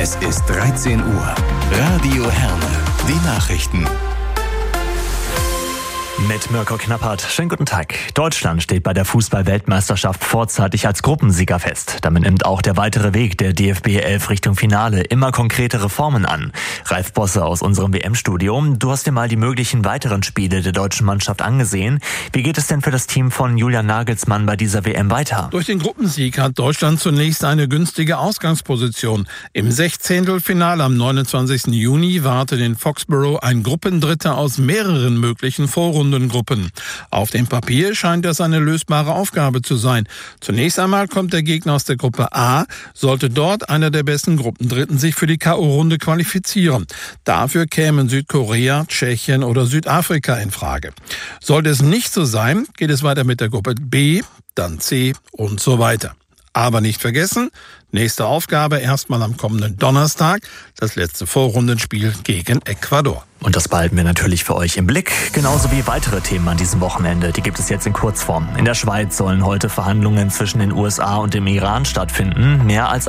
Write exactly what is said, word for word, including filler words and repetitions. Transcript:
Es ist dreizehn Uhr. Radio Herne. Die Nachrichten. Mit Mirko Knappert. Schönen guten Tag. Deutschland steht bei der Fußball-Weltmeisterschaft vorzeitig als Gruppensieger fest. Damit nimmt auch der weitere Weg der D F B elf Richtung Finale immer konkretere Formen an. Ralf Bosse aus unserem W M-Studio. Du hast dir mal die möglichen weiteren Spiele der deutschen Mannschaft angesehen. Wie geht es denn für das Team von Julian Nagelsmann bei dieser W M weiter? Durch den Gruppensieg hat Deutschland zunächst eine günstige Ausgangsposition. Im Sechzehntelfinale am neunundzwanzigsten Juni wartet in Foxborough ein Gruppendritter aus mehreren möglichen Vorrunden. Gruppen. Auf dem Papier scheint das eine lösbare Aufgabe zu sein. Zunächst einmal kommt der Gegner aus der Gruppe A, sollte dort einer der besten Gruppendritten sich für die K O-Runde qualifizieren. Dafür kämen Südkorea, Tschechien oder Südafrika in Frage. Sollte es nicht so sein, geht es weiter mit der Gruppe B, dann C und so weiter. Aber nicht vergessen, nächste Aufgabe erstmal am kommenden Donnerstag, das letzte Vorrundenspiel gegen Ecuador. Und das behalten wir natürlich für euch im Blick, genauso wie weitere Themen an diesem Wochenende. Die gibt es jetzt in Kurzform. In der Schweiz sollen heute Verhandlungen zwischen den U S A und dem Iran stattfinden. Mehr als